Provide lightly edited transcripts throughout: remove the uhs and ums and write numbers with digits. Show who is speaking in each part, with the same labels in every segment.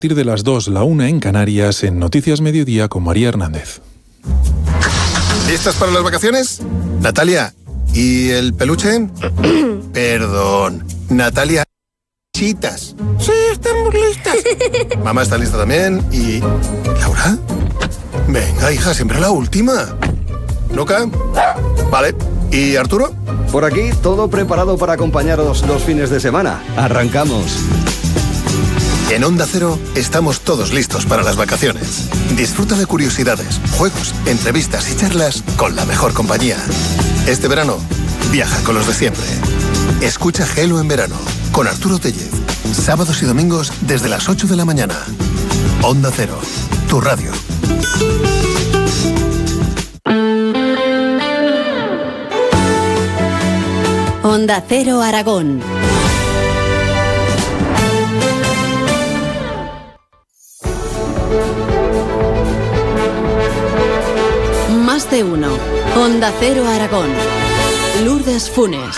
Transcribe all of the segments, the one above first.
Speaker 1: partir de las 2, la 1 en Canarias, en Noticias Mediodía con María Hernández.
Speaker 2: ¿Listas para las vacaciones? Natalia, ¿y el peluche? Perdón, Natalia. Chitas. Sí, estamos listas. Mamá está lista también. ¿Y Laura? Venga, hija, siempre la última. ¿Luca? Vale. ¿Y Arturo?
Speaker 3: Por aquí, todo preparado para acompañaros los fines de semana. Arrancamos.
Speaker 2: En Onda Cero estamos todos listos para las vacaciones. Disfruta de curiosidades, juegos, entrevistas y charlas con la mejor compañía. Este verano, viaja con los de siempre. Escucha Gelo en verano con Arturo Tellez. Sábados y domingos desde las 8 de la mañana. Onda Cero, tu radio.
Speaker 4: Onda Cero Aragón. Más de uno. Onda Cero Aragón. Lourdes Funes.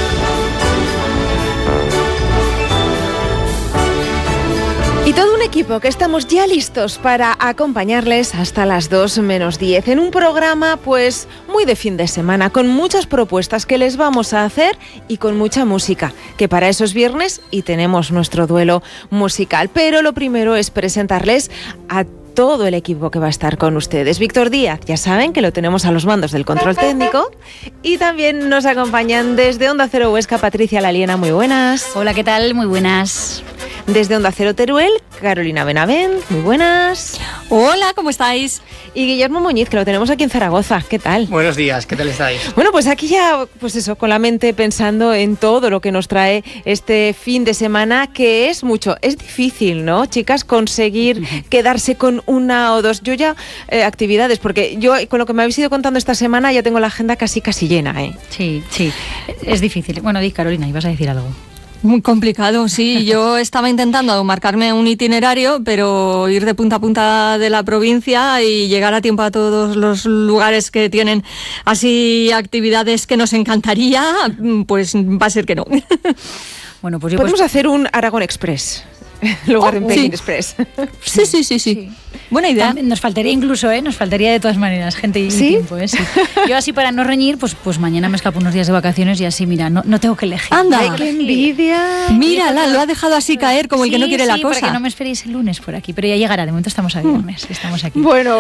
Speaker 5: Y todo un equipo que estamos ya listos para acompañarles hasta las 2 menos 10 en un programa pues muy de fin de semana, con muchas propuestas que les vamos a hacer y con mucha música, que para eso es viernes y tenemos nuestro duelo musical. Pero lo primero es presentarles a todo el equipo que va a estar con ustedes. Víctor Díaz, ya saben que lo tenemos a los mandos del control técnico, y también nos acompañan desde Onda Cero Huesca Patricia Laliena, muy buenas.
Speaker 6: Hola, ¿qué tal? Muy buenas.
Speaker 5: Desde Onda Cero Teruel, Carolina Benavent, muy buenas.
Speaker 6: Hola, ¿cómo estáis?
Speaker 5: Y Guillermo Muñiz, que lo tenemos aquí en Zaragoza, ¿qué tal?
Speaker 7: Buenos días, ¿qué tal estáis?
Speaker 5: Bueno, pues aquí ya, pues eso, con la mente pensando en todo lo que nos trae este fin de semana, que es mucho. Es difícil, ¿no, chicas, conseguir quedarse con una o dos? Yo ya, actividades, porque yo con lo que me habéis ido contando esta semana ya tengo la agenda casi llena, ¿eh?
Speaker 6: Sí, es difícil. Bueno, di, Carolina, ibas a decir algo.
Speaker 8: Muy complicado, sí. Yo estaba intentando marcarme un itinerario, pero ir de punta a punta de la provincia y llegar a tiempo a todos los lugares que tienen así actividades que nos encantaría, pues va a ser que no.
Speaker 6: Bueno, pues
Speaker 5: podemos hacer un Aragón Express. Lugar en Pekín Express.
Speaker 8: Sí. Buena idea.
Speaker 6: Nos faltaría incluso, nos faltaría de todas maneras gente y tiempo, sí. Yo así, para no reñir, pues mañana me escapo unos días de vacaciones y así, mira, no tengo que elegir.
Speaker 8: Anda,
Speaker 5: ¡ay, qué envidia!
Speaker 8: Mírala, lo ha dejado así caer como el que no quiere la cosa.
Speaker 6: Sí, para que no me esperéis el lunes por aquí, pero ya llegará, de momento estamos a viernes, estamos aquí.
Speaker 5: Bueno.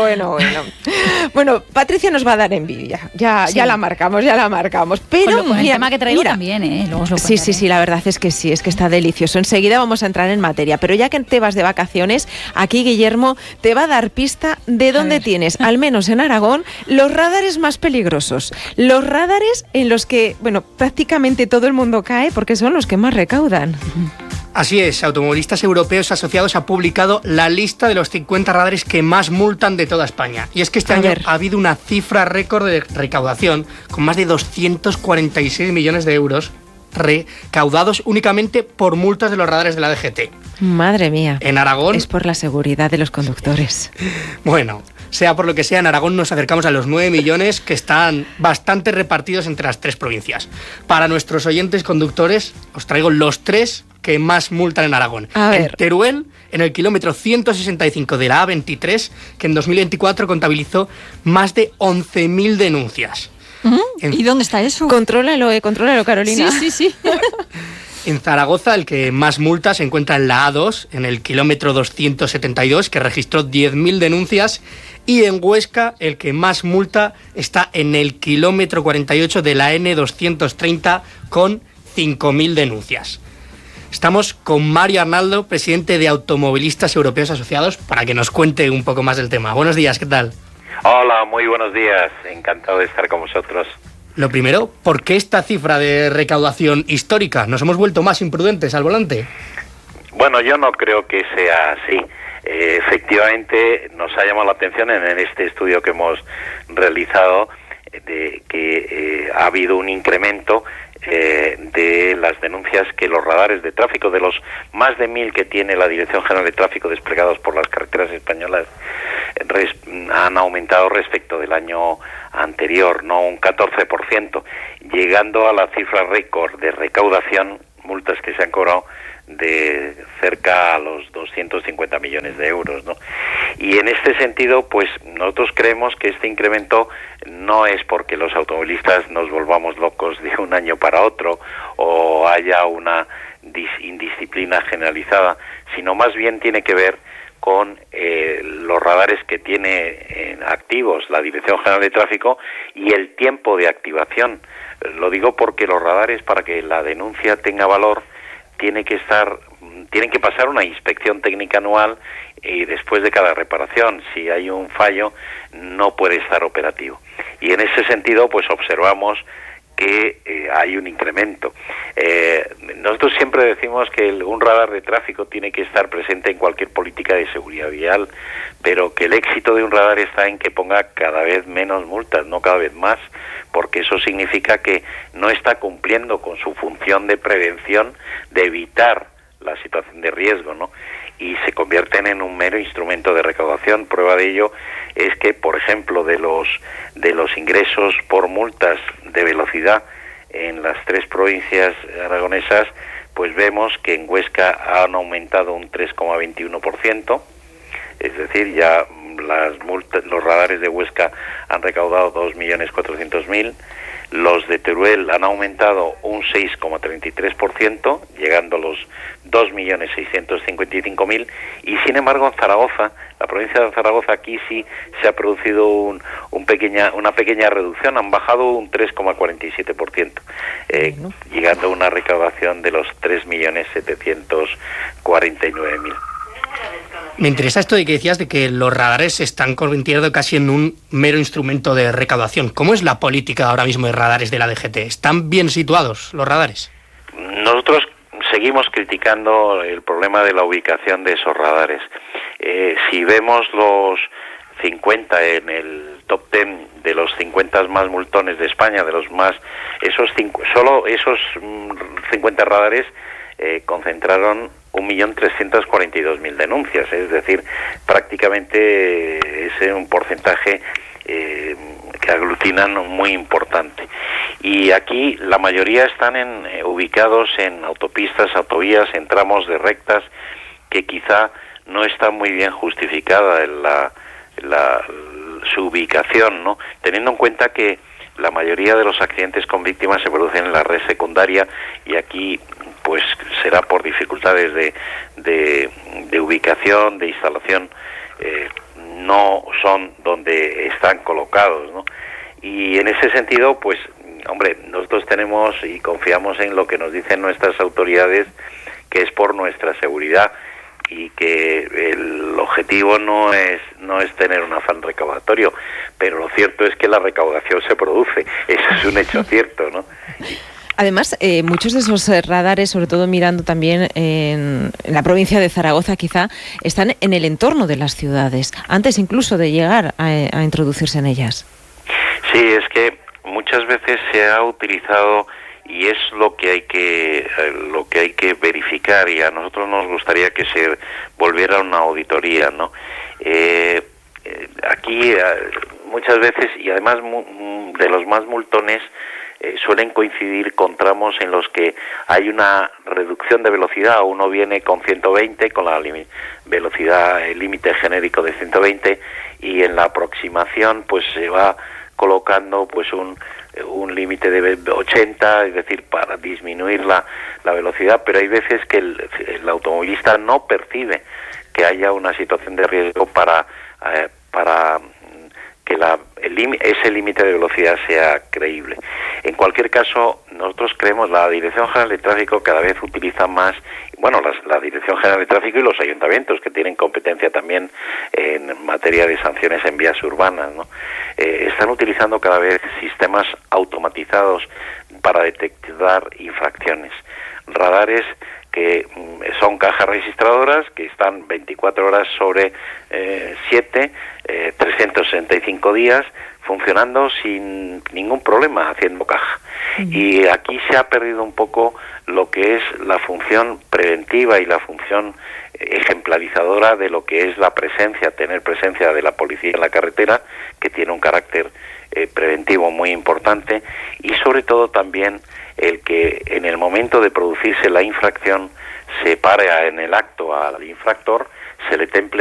Speaker 5: Bueno, Patricia nos va a dar envidia, ya la marcamos, pero
Speaker 6: con el tema que traigo también, luego os lo contaré.
Speaker 5: Sí, la verdad es que sí, es que está delicioso. Enseguida vamos a entrar en materia, pero ya que te vas de vacaciones, aquí Guillermo te va a dar pista de dónde tienes, al menos en Aragón, los radares más peligrosos. Los radares en los que, prácticamente todo el mundo cae porque son los que más recaudan.
Speaker 7: Así es, Automovilistas Europeos Asociados ha publicado la lista de los 50 radares que más multan de toda España. Y es que este año ha habido una cifra récord de recaudación, con más de 246 millones de euros recaudados únicamente por multas de los radares de la DGT.
Speaker 5: Madre mía.
Speaker 7: En Aragón...
Speaker 5: Es por la seguridad de los conductores.
Speaker 7: Bueno, sea por lo que sea, en Aragón nos acercamos a los 9 millones que están bastante repartidos entre las 3 provincias. Para nuestros oyentes conductores, os traigo los 3 que más multan en Aragón. En Teruel, en el kilómetro 165 de la A23, que en 2024 contabilizó más de 11.000 denuncias.
Speaker 8: ¿Y dónde está eso?
Speaker 5: Contrólalo, Carolina.
Speaker 8: Sí.
Speaker 7: En Zaragoza, el que más multa se encuentra en la A2, en el kilómetro 272, que registró 10.000 denuncias. Y en Huesca, el que más multa está en el kilómetro 48 de la N230, con 5.000 denuncias. Estamos con Mario Arnaldo, presidente de Automovilistas Europeos Asociados, para que nos cuente un poco más del tema. Buenos días, ¿qué tal?
Speaker 9: Hola, muy buenos días. Encantado de estar con vosotros.
Speaker 7: Lo primero, ¿por qué esta cifra de recaudación histórica? ¿Nos hemos vuelto más imprudentes al volante?
Speaker 9: Bueno, yo no creo que sea así. Efectivamente, nos ha llamado la atención en este estudio que hemos realizado de que ha habido un incremento de las denuncias que los radares de tráfico, de los más de 1.000 que tiene la Dirección General de Tráfico desplegados por las carreteras españolas, han aumentado respecto del año anterior, no un 14%, llegando a la cifra récord de recaudación, multas que se han cobrado, de cerca a los 250 millones de euros, ¿no? Y en este sentido, pues nosotros creemos que este incremento no es porque los automovilistas nos volvamos locos de un año para otro o haya una indisciplina generalizada, sino más bien tiene que ver con los radares que tiene activos la Dirección General de Tráfico y el tiempo de activación. Lo digo porque los radares, para que la denuncia tenga valor, tienen que pasar una inspección técnica anual y después de cada reparación. Si hay un fallo, no puede estar operativo. Y en ese sentido, pues observamos que hay un incremento. Nosotros siempre decimos que un radar de tráfico tiene que estar presente en cualquier política de seguridad vial, pero que el éxito de un radar está en que ponga cada vez menos multas, no cada vez más, porque eso significa que no está cumpliendo con su función de prevención, de evitar la situación de riesgo, ¿no? Y se convierten en un mero instrumento de recaudación. Prueba de ello es que, por ejemplo, de los ingresos por multas de velocidad en las 3 provincias aragonesas, pues vemos que en Huesca han aumentado un 3,21%, es decir, ya los radares de Huesca han recaudado 2.400.000, los de Teruel han aumentado un 6,33%, llegando a los 2.655.000, y sin embargo en Zaragoza, la provincia de Zaragoza, aquí sí se ha producido una pequeña reducción, han bajado un 3,47%, llegando a una recaudación de los 3.749.000.
Speaker 7: Me interesa esto de que decías de que los radares se están convirtiendo casi en un mero instrumento de recaudación. ¿Cómo es la política ahora mismo de radares de la DGT? ¿Están bien situados los radares?
Speaker 9: Nosotros seguimos criticando el problema de la ubicación de esos radares. Si vemos los 50 en el top 10 de los 50 más multones de España, solo esos 50 radares concentraron 1.342.000 denuncias, es decir, prácticamente es un porcentaje que aglutinan muy importante. Y aquí la mayoría están ubicados en autopistas, autovías, en tramos de rectas que quizá no está muy bien justificada su ubicación, ¿no? Teniendo en cuenta que la mayoría de los accidentes con víctimas se producen en la red secundaria y aquí pues será por dificultades de ubicación, de instalación, no son donde están colocados, ¿no? Y en ese sentido, pues, hombre, nosotros tenemos y confiamos en lo que nos dicen nuestras autoridades, que es por nuestra seguridad y que el objetivo no es tener un afán recaudatorio, pero lo cierto es que la recaudación se produce, eso es un hecho cierto, ¿no?
Speaker 5: Además, muchos de esos radares, sobre todo mirando también en la provincia de Zaragoza quizá, están en el entorno de las ciudades, antes incluso de llegar a introducirse en ellas.
Speaker 9: Sí, es que muchas veces se ha utilizado y es lo que hay que verificar, y a nosotros nos gustaría que se volviera una auditoría, ¿no? Aquí muchas veces, y además de los más multones, suelen coincidir con tramos en los que hay una reducción de velocidad. Uno viene con 120, con la velocidad, el límite genérico de 120, y en la aproximación pues se va colocando pues un límite de 80, es decir, para disminuir la velocidad, pero hay veces que el automovilista no percibe que haya una situación de riesgo para que ese límite de velocidad sea creíble. En cualquier caso, nosotros creemos, la Dirección General de Tráfico cada vez utiliza más, bueno, la Dirección General de Tráfico y los ayuntamientos, que tienen competencia también en materia de sanciones en vías urbanas, ¿no? Están utilizando cada vez sistemas automatizados para detectar infracciones. Radares que son cajas registradoras que están 24 horas sobre 7, 365 días funcionando sin ningún problema, haciendo caja. Y aquí se ha perdido un poco lo que es la función preventiva y la función ejemplarizadora de lo que es la presencia, tener presencia de la policía en la carretera, que tiene un carácter preventivo muy importante, y sobre todo también el que en el momento de producirse la infracción se pare en el acto al infractor, se le temple